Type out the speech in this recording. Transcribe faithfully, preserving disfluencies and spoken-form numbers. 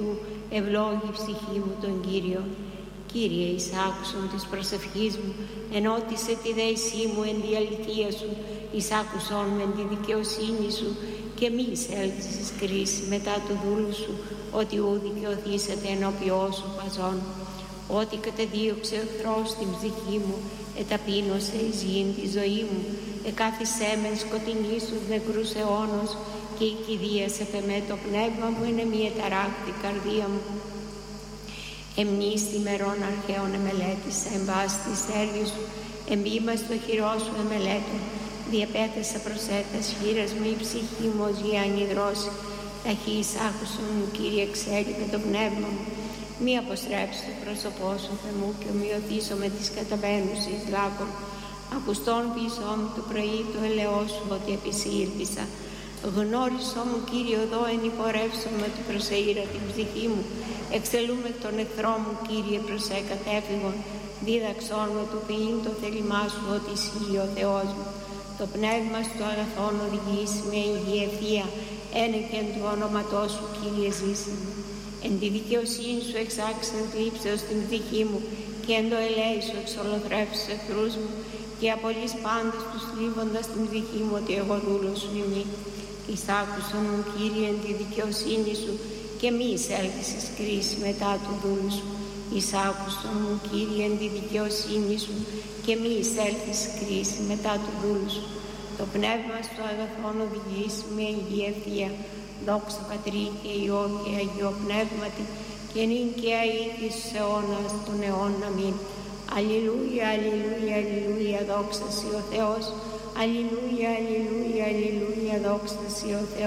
Χριστού, ευλόγη ψυχή μου τον Κύριο. Κύριε, εις άκουσον της προσευχής μου, ενώτισε τη δέησή μου εν τη αληθεία σου, εις άκουσον με τη δικαιοσύνη σου, και μη εισέλθεις κρίση μετά του δούλου σου, ότι ου δικαιωθήσετε ενώπιό σου παζών. Ότι κατεδίωξε ο εχθρός την ψυχή μου, εταπείνωσε εις γην τη ζωή μου, εκάθισέ μεν σκοτεινή στους νεκρούς αιώνος, και η κηδείας επεμέ το πνεύμα μου, είναι μη εταράκτη καρδία μου. Εμνείς ημερών αρχαίων εμελέτησα, εμβάσει της έργης σου, εμπήμα στο χειρό σου εμελέτων, διαπέτασα προσέτας χείρας μου, η ψυχή μου ως γη ανιδρώση. Ταχύς άκουσον μου, Κύριε, ξέρει με το πνεύμα μου. Μη αποστρέψει το πρόσωπό σου, Θεέ μου, και ομοιωθήσω με τις καταβαίνουσες λάκων. Ακουστών πίσω μου το πρωί το ελαιό σου, ότι επισήρθησα. Γνώρισό μου, Κύριε, οδό εν υπορεύσω με του προσεήρα την ψυχή μου. Εξελούμε τον εχθρό μου, Κύριε, προσέ κατέφυγον. Δίδαξόν με του ποιήν το θέλημά σου, ότι εσύ ο Θεός μου. Το πνεύμα στο αγαθόν οδηγείς με υγεία ευθεία, ένεκεν του όνοματός σου, Κύριε, ζήσει μου. Εν τη δικαιοσύνη σου εξάξεν θλίψεως την ψυχή μου, και εν το ελέη σου εξολοθρεύσεις εχθρούς μου, και απολύς πάντες τους θλίβοντας την ψυχή μου, ότι εγώ δούλος σου ημί. Εις άκουσον μου, Κύριε, εν τη δικαιοσύνη σου, και μη εισέλθεις εις κρίση μετά του δούλου σου. Εις άκουσον μου, Κύριε, εν τη δικαιοσύνη σου, και μη εισέλθεις εις κρίση μετά του δούλου σου. Το πνεύμα στο αγαθόν οδηγείς με υγεία ευθεία. Δόξα Πατρί και Υιό και Αγιό Πνεύματι, και νυν και αεί και στους αιώνας των αιώνων. Αμήν. Αλληλούια, αλληλούια, αλληλούια, δόξα σοι ο Θεός. Αλληλούια, αλληλούια, αλληλούια, δόξα σοι ο Θεός.